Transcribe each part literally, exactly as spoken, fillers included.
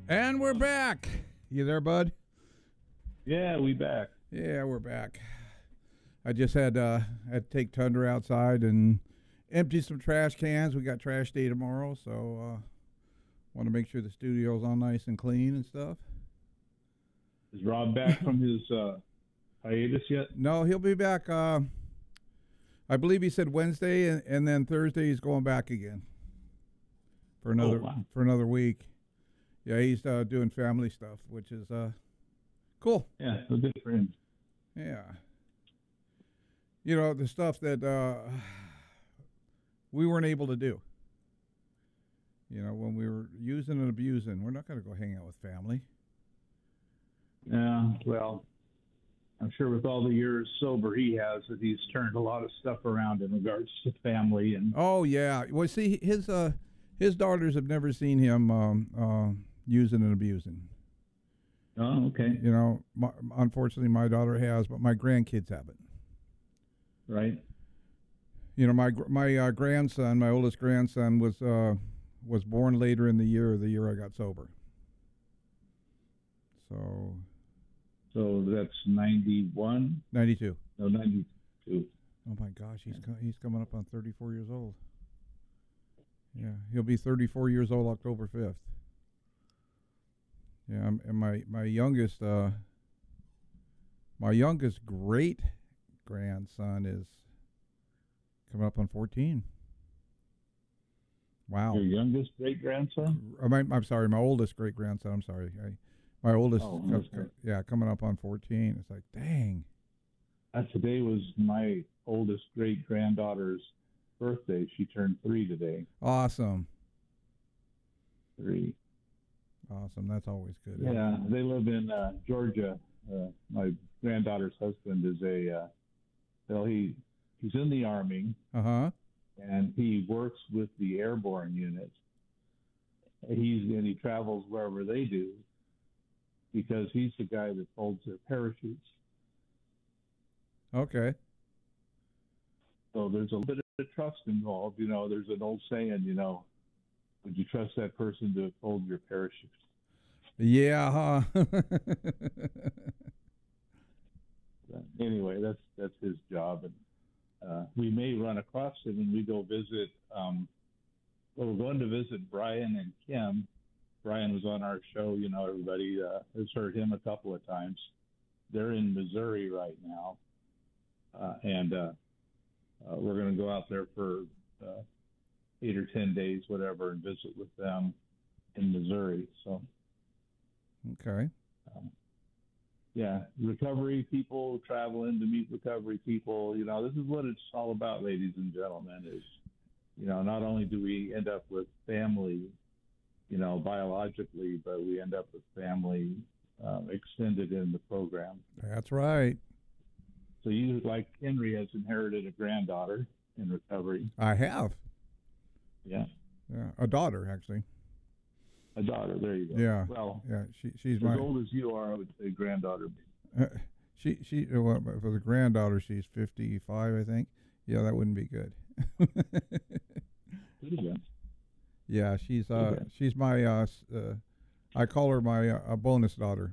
And we're back. You there, bud? Yeah, we back. Yeah, we're back. I just had uh, had to take Tundra outside and empty some trash cans. We got trash day tomorrow, so uh, want to make sure the studio's all nice and clean and stuff. Is Rob back from his uh, hiatus yet? No, he'll be back. Uh, I believe he said Wednesday, and, and then Thursday he's going back again for another Oh, wow. for another week. Yeah, he's uh, doing family stuff, which is uh, cool. Yeah, so good for him. Yeah. You know, the stuff that uh, we weren't able to do. You know, when we were using and abusing, we're not going to go hang out with family. Yeah, well, I'm sure with all the years sober he has, that he's turned a lot of stuff around in regards to family and. Oh yeah, well, see, his uh, his daughters have never seen him um, uh, using and abusing. Oh, okay. You know, my, unfortunately, my daughter has, but my grandkids haven't. Right. You know, my my uh, grandson, my oldest grandson, was uh, was born later in the year, the year I got sober. So. So that's ninety-one? ninety-two. No, ninety-two. Oh my gosh, he's co- he's coming up on thirty-four years old. Yeah, he'll be thirty-four years old October fifth. Yeah, and my my youngest uh, my youngest great grandson is coming up on fourteen. Wow. Your youngest great grandson? Uh, my, I'm sorry, my oldest great grandson. I'm sorry, I, my oldest. Oh, co- okay. co- yeah, coming up on fourteen. It's like, dang. Uh, today was my oldest great granddaughter's birthday. She turned three today. Awesome. Three. Awesome. That's always good. Yeah, they live in uh, Georgia. Uh, my granddaughter's husband is a uh, well, he he's in the Army, Uh huh. and he works with the airborne unit. He's and he travels wherever they do because he's the guy that folds their parachutes. Okay. So there's a little bit of trust involved. You know, there's an old saying, you know, would you trust that person to fold your parachute? Yeah, huh? But anyway, that's that's his job, and uh, we may run across him when we go visit. Um, well, we're going to visit Brian and Kim. Brian was on our show. You know, everybody uh, has heard him a couple of times. They're in Missouri right now, uh, and uh, uh, we're going to go out there for uh, eight or ten days, whatever, and visit with them in Missouri. So. Okay. Um, yeah, recovery people traveling to meet recovery people. You know, this is what it's all about, ladies and gentlemen, is, you know, not only do we end up with family, you know, biologically, but we end up with family um, extended in the program. That's right. So you, like Henry, has inherited a granddaughter in recovery. I have. Yeah. Yeah, a daughter actually. A daughter. There you go. Yeah. Well, yeah, she she's as my old as you are, I would say granddaughter. uh, she she uh, well, for the granddaughter she's fifty-five, I think. Yeah, that wouldn't be good. Pretty good. Yeah, she's uh Okay. she's my uh, s- uh I call her my uh, a bonus daughter.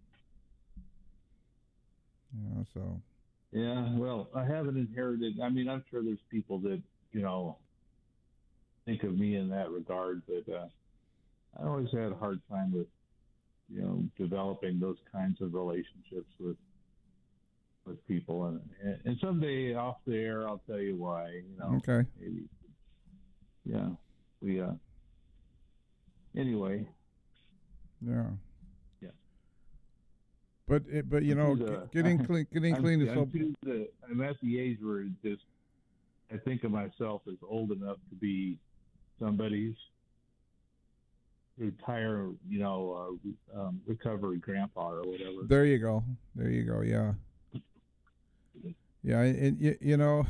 Yeah, so Yeah, well, I haven't inherited. I mean, I'm sure there's people that, you know, think of me in that regard, but uh, I always had a hard time with, you know, developing those kinds of relationships with with people. And and someday off the air, I'll tell you why. You know, okay. maybe. Yeah, we. Uh, anyway. Yeah. Yeah. But it, but you know, I'm to the- g- getting clean getting I'm, clean is so I'm, to the, I'm at the age where it just I think of myself as old enough to be somebody's retire, you know, uh, um, recovery grandpa or whatever. There you go. There you go. Yeah. Yeah, and you, you know,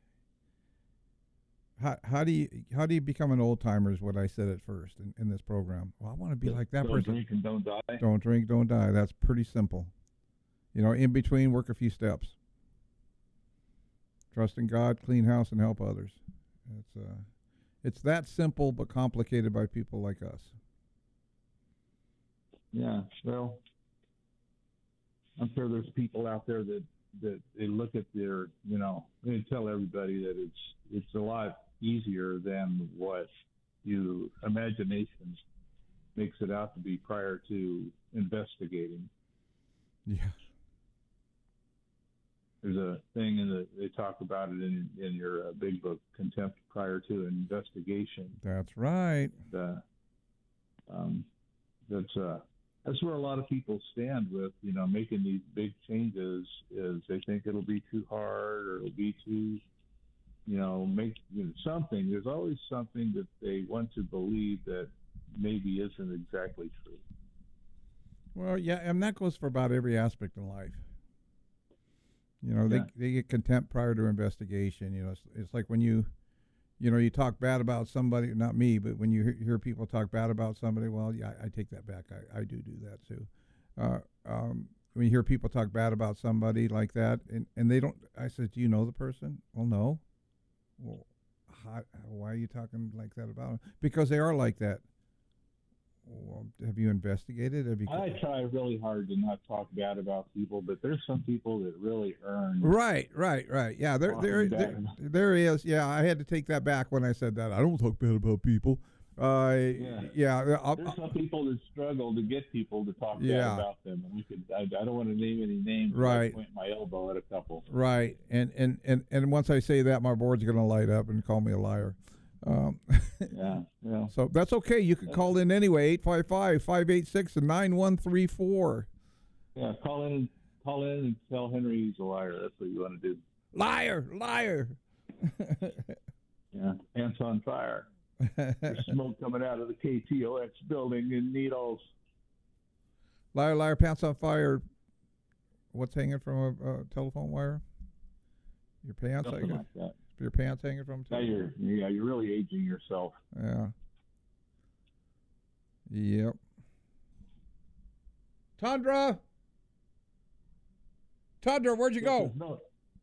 how how do you how do you become an old timer is what I said at first in, in this program. Well, I want to be like that Don't person. drink and don't die. Don't drink, don't die. That's pretty simple. You know, in between, work a few steps. Trust in God, clean house, and help others. It's uh, it's that simple, but complicated by people like us. Yeah, well, I'm sure there's people out there that that they look at their, you know, they tell everybody that it's it's a lot easier than what you imagination makes it out to be prior to investigating. Yeah. There's a thing in the they talk about it in in your uh, big book, Contempt Prior to Investigation. That's right. The, um, that's uh that's where a lot of people stand with, you know, making these big changes. Is they think it'll be too hard or it'll be too, you know, make you know, something. There's always something that they want to believe that maybe isn't exactly true. Well, yeah, and that goes for about every aspect in life. You know, Yeah. they they get contempt prior to investigation. You know, it's, it's like when you, you know, you talk bad about somebody, not me, but when you hear, hear people talk bad about somebody, well, yeah, I, I take that back. I, I do do that too. Uh, um, when you hear people talk bad about somebody like that, and, and they don't, I said, do you know the person? Well, no. Well, how, why are you talking like that about them? Because they are like that. Well, have you investigated? Have you? I try really hard to not talk bad about people, but there's some people that really earn. Right, right, right. Yeah, there, there, there, there is. Yeah, I had to take that back when I said that. I don't talk bad about people. Uh, yeah, yeah. I'll, there's some people that struggle to get people to talk yeah. bad about them, and we could. I, I don't want to name any names. Right. I point my elbow at a couple. Right, and and and and once I say that, my board's going to light up and call me a liar. Um, yeah, yeah. So that's okay. You can call in anyway, eight five five, five eight six, nine one three four. Yeah, call in, call in and tell Henry he's a liar. That's what you want to do. Liar, liar. Yeah, pants on fire. There's smoke coming out of the K T O X building in Needles. Liar, liar, pants on fire. What's hanging from a, a telephone wire? Your pants, Something I guess. like that. Your pants hanging from? Now you're, yeah, you're really aging yourself. Yeah. Yep. Tundra. Tundra, where'd you go? No.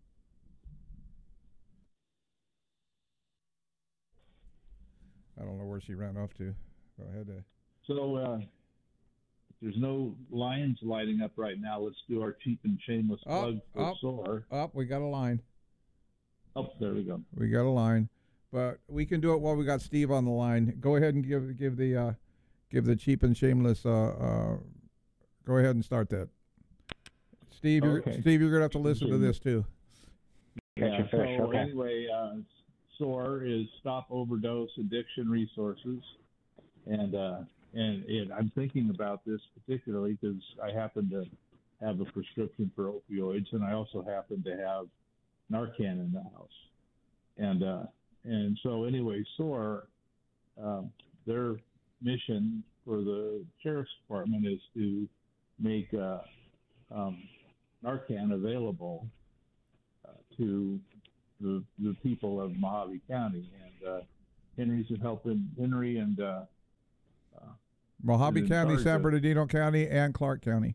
I don't know where she ran off to. Go ahead. Uh, so uh, there's no lines lighting up right now. Let's do our cheap and shameless up, plug for up, SOAR. Up, we got a line. Oh, there we go. We got a line, but we can do it while we got Steve on the line. Go ahead and give give the uh, give the cheap and shameless. Uh, uh, go ahead and start that. Steve, you're, okay. Steve, you're gonna have to listen to this too. Yeah. So okay. anyway, uh, SOAR is Stop Overdose Addiction Resources, and uh, and it, I'm thinking about this particularly because I happen to have a prescription for opioids, and I also happen to have Narcan in the house, and uh, and so anyway, SOAR, um, their mission for the sheriff's department is to make uh, um, Narcan available uh, to the the people of Mojave County, and uh, Henry's helping Henry and uh, uh, Mojave in County, charge San of- Bernardino County, and Clark County.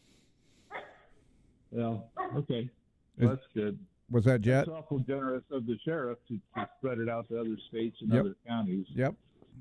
Well, okay, Is- that's good. Was that Jet? It's awful generous of the sheriff to, to spread it out to other states and Yep. other counties. Yep.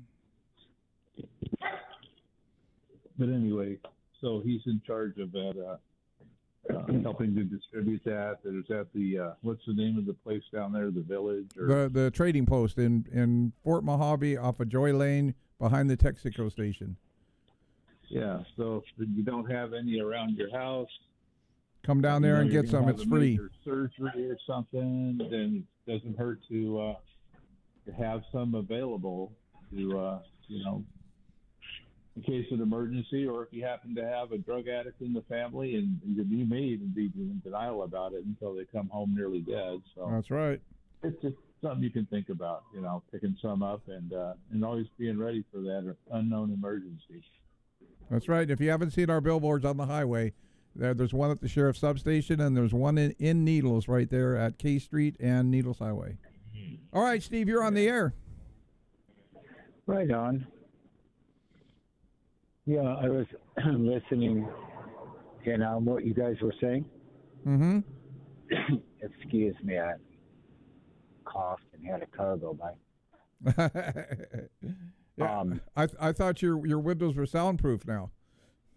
But anyway, so he's in charge of that, uh, uh, helping to distribute that. There's at the, uh, what's the name of the place down there, the village? Or, The the trading post in, in Fort Mojave off of Joy Lane behind the Texaco station. yeah, so if you don't have any around your house, Come down there you know, and you're get gonna some. have It's a free. major surgery or something, then it doesn't hurt to, uh, to have some available to, uh, you know, in case of emergency, or if you happen to have a drug addict in the family, and you you may even be in denial about it until they come home nearly dead. So That's right. it's just something you can think about, you know, picking some up and uh, and always being ready for that unknown emergency. That's right. If you haven't seen our billboards on the highway, there, there's one at the sheriff's substation, and there's one in, in Needles right there at K Street and Needles Highway. All right, Steve, you're on the air. Right on. Yeah, I was listening in on what you guys were saying. Mm-hmm. Excuse me, I coughed and had a car go by. yeah, Um, I I thought your your windows were soundproof now.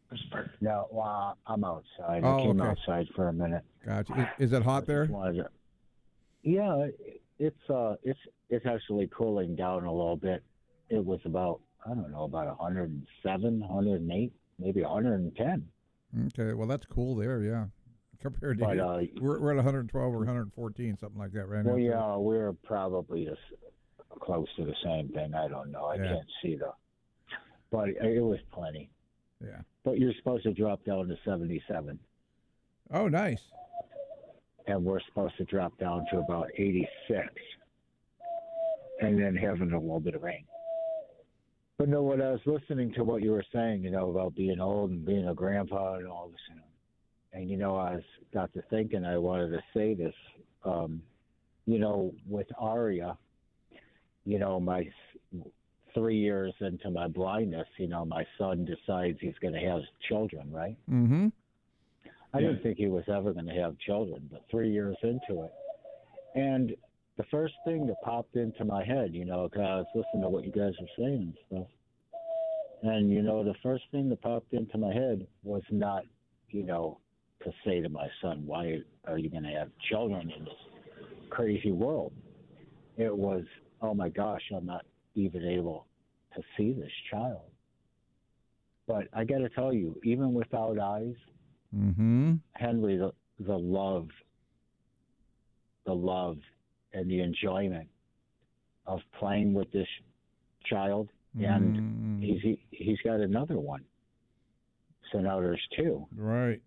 No, well, I'm outside. Oh, I came okay. outside for a minute. Gotcha. Is, is it hot there? Just wanted to- yeah, it- it's uh, it's it's actually cooling down a little bit. It was about I don't know about one hundred seven, one hundred eight, maybe one hundred ten. Okay. Well, that's cool there. Yeah. Compared to But here. uh, we're we're at one hundred twelve or one hundred fourteen, something like that, right now. well, too. yeah, we're probably as close to the same thing. I don't know. I Yeah. can't see the, but it was plenty. Yeah. But you're supposed to drop down to seventy-seven, Oh, nice. and we're supposed to drop down to about eighty-six, and then having a little bit of rain. But no, when I was listening to what you were saying, you know, about being old and being a grandpa and all this, you know, and you know, I was, got to thinking I wanted to say this. Um, you know, with Aria, you know, my s- three years into my blindness, you know, my son decides he's going to have children, right? Mm-hmm. I Yeah. didn't think he was ever going to have children, but three years into it. And the first thing that popped into my head, you know, 'cause I was listening to what you guys were saying and stuff. And, you know, the first thing that popped into my head was not, you know, to say to my son, why are you going to have children in this crazy world? It was, oh my gosh, I'm not even able to see this child. But I got to tell you, even without eyes, Mm-hmm. Henry, the, the love, the love and the enjoyment of playing with this child, and Mm, he's he, he's got another one. So now there's two. right.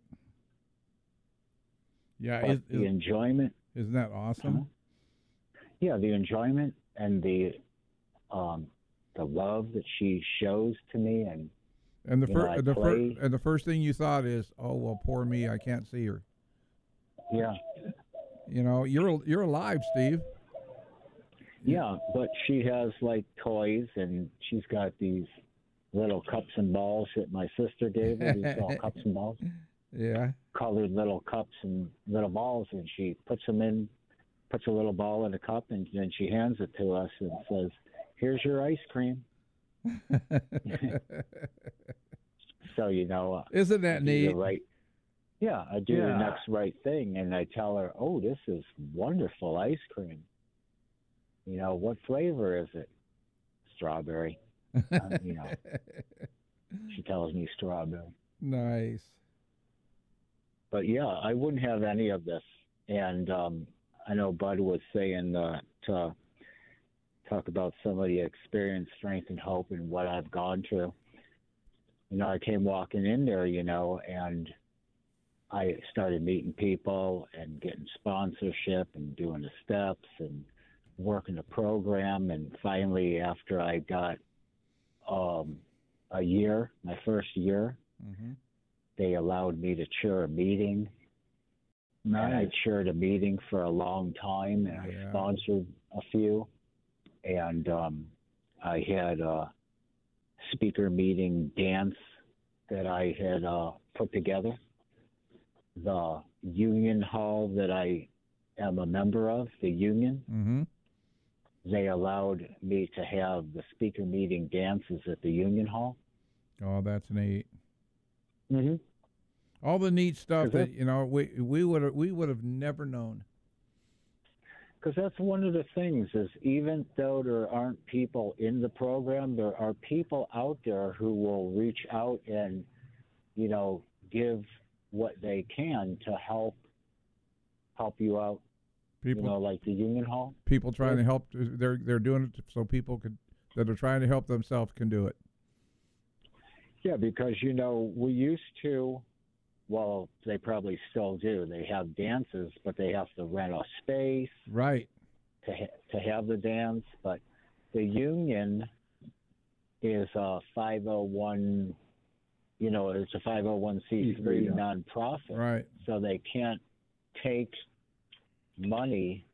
Yeah. But Is, the is, enjoyment, isn't that awesome? huh? yeah, the enjoyment and the um, the love that she shows to me, and And the You know, I first, the first, play- and the first thing you thought is, "Oh well, poor me, I can't see her." yeah, You know, you're you're alive, Steve. yeah. But she has like toys, and she's got these little cups and balls that my sister gave her. These little cups and balls. Yeah. Colored little cups and little balls, and she puts them in, puts a little ball in a cup, and then she hands it to us and says, "Here's your ice cream." So you know, uh, Isn't I that do the neat? right, yeah, I do the Yeah. next right thing, and I tell her, "Oh, this is wonderful ice cream. You know, what flavor is it? Strawberry." Uh, you know, she tells me strawberry. Nice. But yeah, I wouldn't have any of this. And um, I know Bud was saying uh, to talk about some of the experience, strength, and hope, and what I've gone through. You know, I came walking in there, you know, and I started meeting people and getting sponsorship and doing the steps and working the program. And finally, after I got um, a year, my first year, Mm-hmm. they allowed me to chair a meeting. And I Nice. chaired a meeting for a long time, and Yeah. I sponsored a few. And um, I had a speaker meeting dance that I had uh, put together. The union hall that I am a member of, the union, Mm-hmm. they allowed me to have the speaker meeting dances at the union hall. Oh, that's neat. Mm-hmm. All the neat stuff Is that it? you know we we would have we would have never known. Because that's one of the things is even though there aren't people in the program, there are people out there who will reach out and, you know, give what they can to help help you out. People You know, like the Union Hall. people trying to help. They're they're doing it so people could that are trying to help themselves can do it. Yeah, because you know we used to. Well, they probably still do. They have dances, but they have to rent a space Right. to ha- to have the dance. But the union is a five oh one, you know, it's a five oh one c three Yeah. nonprofit, Right. so they can't take money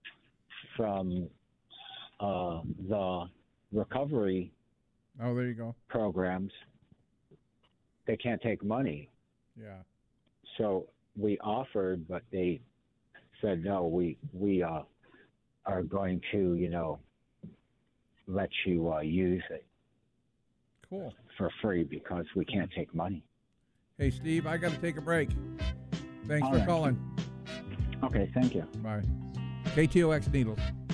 from uh, the recovery Oh, there you go. programs. They can't take money. Yeah. So we offered, but they said no. We we uh, are going to, you know, let you uh, use it Cool. for free because we can't take money. Hey, Steve, I got to take a break. Thanks All for right. calling. Okay, thank you. Bye. K T O X Needles.